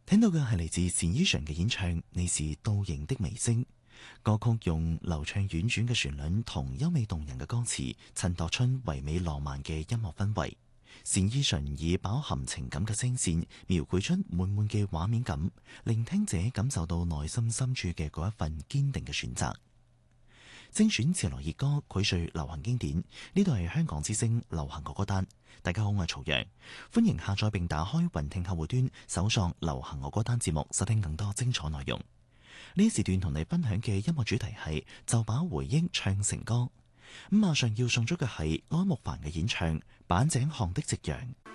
聽到嘅係嚟自單依純嘅演唱《你是倒影的微聲》。歌曲用流暢婉轉嘅旋律同優美動人嘅歌詞，襯托出唯美浪漫嘅音樂氛圍。單依純以飽含情感嘅聲線，描繪出滿滿嘅畫面感，令聽者感受到內心深處嘅嗰一份堅定嘅選擇。精選潮流熱歌，膾萃流行經典。呢度係香港之聲流行歌歌單。大家好，我係曹陽，歡迎下載並打開雲聽客戶端，搜索流行歌歌單節目，收聽更多精彩內容。呢時段同你分享嘅音樂主題係就把回憶唱成歌。咁馬上要送出嘅係安慕帆嘅演唱《板井巷的夕陽》。